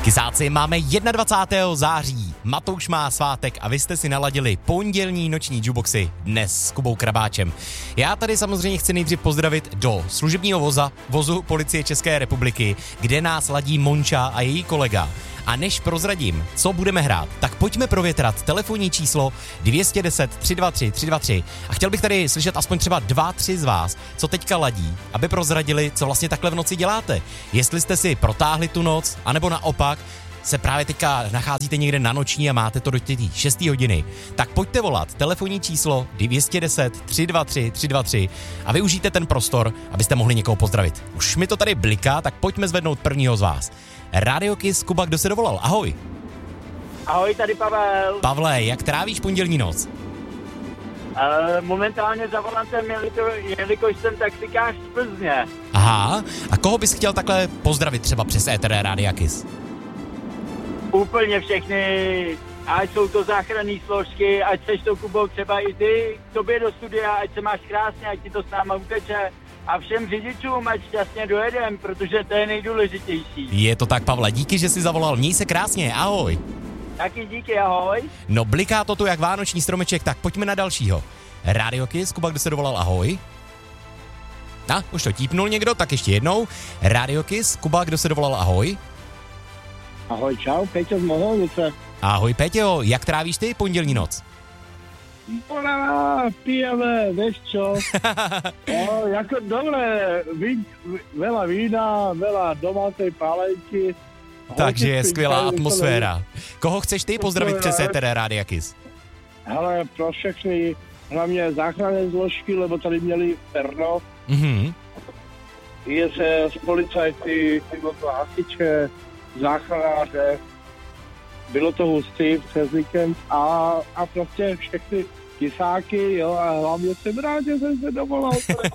Kysáci, máme 21. září, Matouš má svátek a vy jste si naladili pondělní noční jukeboxy dnes s Kubou Krabáčem. Já tady samozřejmě chci nejdřív pozdravit do služebního vozu Policie České republiky, kde nás ladí Monča a její kolega. A než prozradím, co budeme hrát, tak pojďme provětrat telefonní číslo 210 323 323 a chtěl bych tady slyšet aspoň třeba 2-3 z vás, co teďka ladí, aby prozradili, co vlastně takhle v noci děláte. Jestli jste si protáhli tu noc, anebo naopak se právě teďka nacházíte někde na noční a máte to do té 6. hodiny, tak pojďte volat telefonní číslo 210 323 323 a využijte ten prostor, abyste mohli někoho pozdravit. Už mi to tady bliká, tak pojďme zvednout prvního z vás. Radio Kiss, Kuba, kdo se dovolal? Ahoj. Ahoj, tady Pavel. Pavle, jak trávíš pondělní noc? Momentálně za volantem, jelikož jsem taxikář z Plzně. Aha, a koho bys chtěl takhle pozdravit třeba přes éter Rádia Kiss? Úplně všechny, ať jsou to záchranné složky, ať seš to, Kubo, třeba i ty k tobě do studia, ať se máš krásně, ať ti to s náma uteče. A všem řidičům, ať šťastně dojedem, protože to je nejdůležitější. Je to tak, Pavle, díky, že jsi zavolal. Měj se krásně, ahoj. Taky díky, ahoj. No, bliká to tu jak vánoční stromeček, tak pojďme na dalšího. Radio Kiss, Kuba, kdo se dovolal? Ahoj. Už to típnul někdo, tak ještě jednou. Radio Kiss, Kuba, kdo se dovolal? Ahoj. Ahoj, čau, Peťo z Moholnice. Ahoj, Peťo, jak trávíš ty pondělní noc? Pijeme, vieš čo? No, jako dobre, veľa vína, veľa domácej pálenky. Takže je skvělá atmosféra. Koho chceš ty pozdravit přes éter Rádia Kiss? Hele, pro všechny, hlavně záchranné zložky, lebo tady měli perno. Je se z policajty, bylo to hasiče, záchranáře. Bylo to hustý přes víkend a prostě všechny kysáky, jo, a hlavně jsem rád, že jsem se dovolal.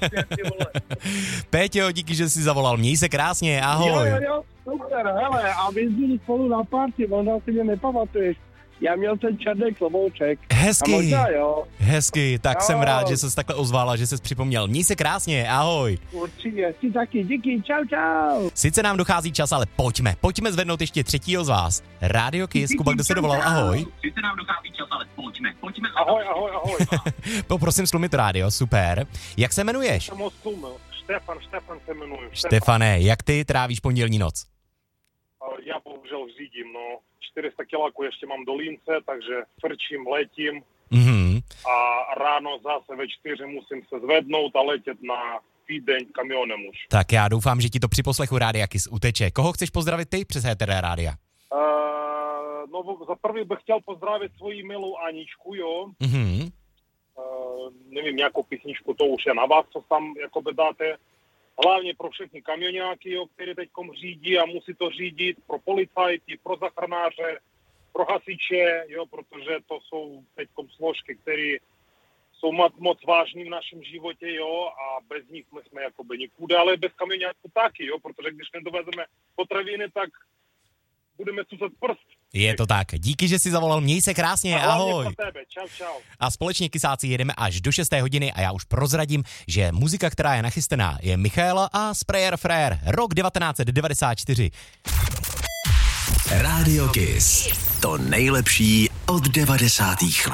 Péťo, díky, že jsi zavolal. Měj se krásně, ahoj. Jo, super, hele, a my jsme spolu na party, možná si mě nepamatuješ. Já měl ten černý klobouček. Hezky, možná, jo. Hezky, tak jo. Jsem rád, že ses takhle ozvala, že ses připomněl. Měj se krásně, ahoj. Určitě, ti taky, díky, čau. Sice nám dochází čas, ale pojďme zvednout ještě třetího z vás. Radio Kiss, Kuba, kdo se dovolal? Ahoj. Sice nám dochází čas, ale pojďme. Ahoj. Poprosím slumit rádio, super. Jak se jmenuješ? Jsem ho slumil, Štefan se jmenuji. Štefane, jak ty trávíš pondělní noc? Já bohužel řídím, 400 kiláků ještě mám do Línce, takže frčím, letím a ráno zase ve 4 musím se zvednout a letět na týden kamionem už. Tak já doufám, že ti to při poslechu Rádia Kiss uteče. Koho chceš pozdravit ty přes éter rádia? Za prvý bych chtěl pozdravit svoji milou Aničku, jo. Nevím, jakou písničku, to už je na vás, co tam jakoby dáte. Hlavně pro všechny kamionáky, jo, který teďkom řídí a musí to řídit pro policajty, pro zachranáře, pro hasiče, jo, protože to jsou teďkom složky, které jsou moc vážný v našem životě, jo, a bez nich my jsme jakoby nikude, ale bez kamionáků taky, jo, protože když nedovezeme potraviny, tak budeme cucat prst. Je to tak. Díky, že jsi zavolal. Měj se krásně. Ahoj. Tebe. Čau. A společně Kysáci jedeme až do 6. hodiny a já už prozradím, že muzika, která je nachystaná, je Michaela a Sprayer Frère, rok 1994. Radio Kiss. To nejlepší od 90.